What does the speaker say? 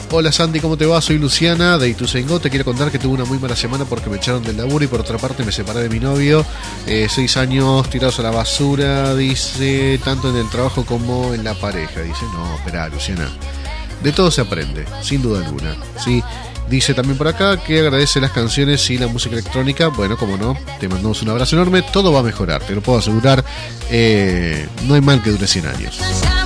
Hola Sandy, ¿cómo te va? Soy Luciana de Ituzaingó. Te quiero contar que tuve una muy mala semana porque me echaron del laburo y por otra parte me separé de mi novio. 6 años tirados a la basura, dice, tanto en el trabajo como en la pareja. Dice, no, espera, Luciana, de todo se aprende, sin duda alguna, ¿sí? Dice también por acá que agradece las canciones y la música electrónica. Bueno, como no, te mandamos un abrazo enorme. Todo va a mejorar, te lo puedo asegurar. No hay mal que dure 100 años.